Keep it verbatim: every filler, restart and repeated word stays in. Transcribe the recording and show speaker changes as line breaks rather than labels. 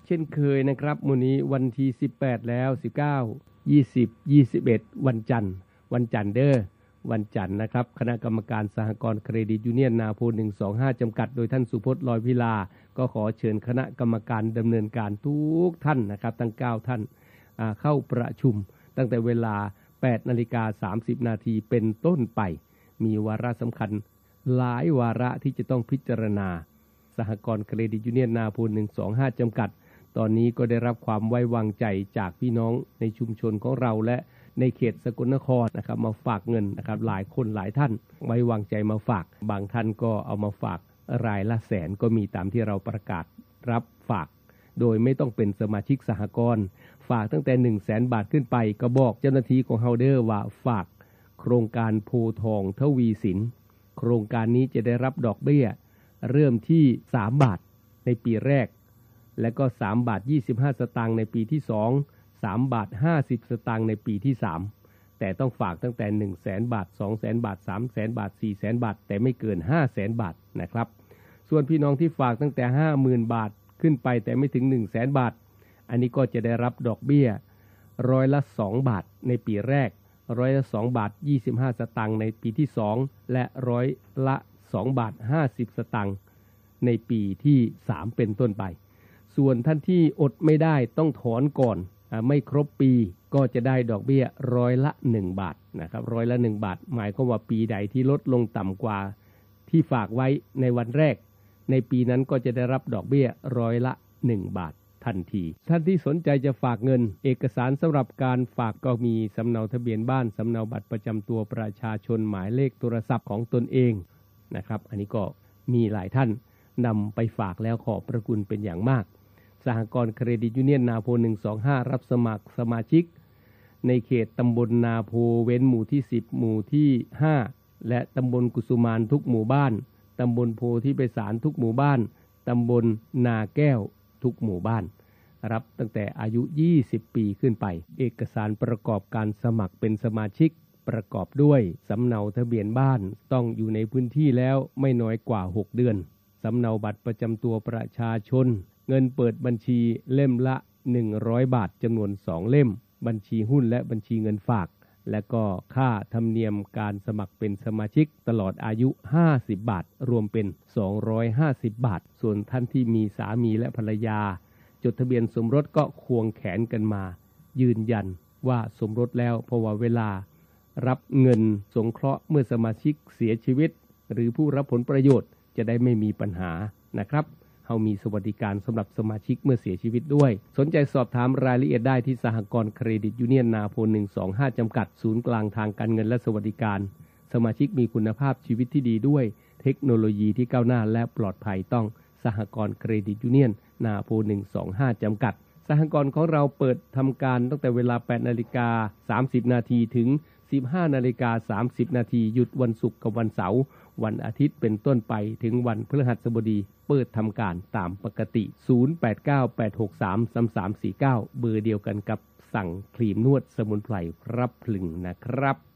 เช่นเคยนะครับมื้อนี้วันที่สิบแปดแล้วสิบเก้า ยี่สิบ ยี่สิบเอ็ดวันจันทร์วันจันทร์เด้อวันจันทร์นะครับคณะกรรมการสหกรณ์เครดิตยูเนียนนาโพหนึ่งสองห้าจำกัดโดยท่านสุพจน์ลอยพิลาก็ขอเชิญคณะกรรมการดำเนินการทุกท่านนะครับทั้งเก้าท่านเข้าประชุมตั้งแต่เวลา แปดนาฬิกาสามสิบนาทีเป็นต้นไปมีวาระสำคัญหลายวาระที่จะต้องพิจารณาสหกรณ์เครดิตยูเนียนนาโพหนึ่งสองห้าจำกัดตอนนี้ก็ได้รับความไว้วางใจจากพี่น้องในชุมชนของเราและในเขตสกลนครนะครับมาฝากเงินนะครับหลายคนหลายท่านไว้วางใจมาฝากบางท่านก็เอามาฝากรายละแสนก็มีตามที่เราประกาศรับฝากโดยไม่ต้องเป็นสมาชิกสหกรณ์ฝากตั้งแต่ หนึ่งแสน บาทขึ้นไปก็บอกเจ้าหน้าที่ของเฮาเดอร์ว่าฝากโครงการโพทองทวีสินโครงการนี้จะได้รับดอกเบี้ยเริ่มที่สามบาทในปีแรกและก็สามบาทยี่สิบห้าสตางค์ในปีที่สอง สามบาทห้าสิบสตางค์ในปีที่สามแต่ต้องฝากตั้งแต่ หนึ่งแสน บาท สองแสน บาท สามแสน บาท สี่แสน บาทแต่ไม่เกิน ห้าแสน บาทนะครับส่วนพี่น้องที่ฝากตั้งแต่ ห้าหมื่น บาทขึ้นไปแต่ไม่ถึง หนึ่งแสน บาทอันนี้ก็จะได้รับดอกเบี้ยร้อยละสองบาทในปีแรกร้อยละสองบาทยี่สิบห้าสตางค์ในปีที่สองและร้อยละสองบาทห้าสิบสตางค์ในปีที่สามเป็นต้นไปส่วนท่านที่อดไม่ได้ต้องถอนก่อนไม่ครบปีก็จะได้ดอกเบี้ยร้อยละหนึ่งบาทนะครับร้อยละหนึ่งบาทหมายความว่าปีใดที่ลดลงต่ำกว่าที่ฝากไว้ในวันแรกในปีนั้นก็จะได้รับดอกเบี้ยร้อยละหนึ่งบาททันทีท่านที่สนใจจะฝากเงินเอกสารสำหรับการฝากก็มีสำเนาทะเบียนบ้านสำเนาบัตรประจำตัวประชาชนหมายเลขโทรศัพท์ของตนเองนะครับอันนี้ก็มีหลายท่านนำไปฝากแล้วขอบพระคุณเป็นอย่างมากสหกรณ์เครดิตยูเนียนนาโพหนึ่งสองห้ารับสมัครสมาชิกในเขตตำบลนาโพเว้นหมู่ที่สิบหมู่ที่ห้าและตำบลกุสุมานทุกหมู่บ้านตำบลโพธิไพศาลทุกหมู่บ้านตำบลนาแก้วทุกหมู่บ้านรับตั้งแต่อายุยี่สิบปีขึ้นไปเอกสารประกอบการสมัครเป็นสมาชิกประกอบด้วยสำเนาทะเบียนบ้านต้องอยู่ในพื้นที่แล้วไม่น้อยกว่าหกเดือนสำเนาบัตรประจำตัวประชาชนเงินเปิดบัญชีเล่มละหนึ่งร้อยบาทจำนวนสองเล่มบัญชีหุ้นและบัญชีเงินฝากและก็ค่าธรรมเนียมการสมัครเป็นสมาชิกตลอดอายุห้าสิบบาทรวมเป็นสองร้อยห้าสิบบาทส่วนท่านที่มีสามีและภรรยาจดทะเบียนสมรสก็ควงแขนกันมายืนยันว่าสมรสแล้วเพราะว่าเวลารับเงินสงเคราะห์เมื่อสมาชิกเสียชีวิตหรือผู้รับผลประโยชน์จะได้ไม่มีปัญหานะครับเรามีสวัสดิการสำหรับสมาชิกเมื่อเสียชีวิตด้วยสนใจสอบถามรายละเอียดได้ที่สหกรณ์เครดิตยูเนียนนาโพหนึ่งสองห้าจำกัดศูนย์กลางทางการเงินและสวัสดิการสมาชิกมีคุณภาพชีวิตที่ดีด้วยเทคโนโลยีที่ก้าวหน้าและปลอดภัยต้องสหกรณ์เครดิตยูเนียนนาโพหนึ่งสองห้าจำกัดสหกรณ์ของเราเปิดทำการตั้งแต่เวลา แปดนาฬิกาสามสิบนาทีถึง สิบห้านาฬิกาสามสิบนาทีหยุดวันศุกร์กับวันเสาร์วันอาทิตย์เป็นต้นไปถึงวันพฤหัสบดีเปิดทำการตามปกติศูนย์ แปด เก้า แปด หก สาม สาม สาม สี่ เก้าเบอร์เดียวกันกับสั่งครีมนวดสมุนไพรพรับพลึงนะครับ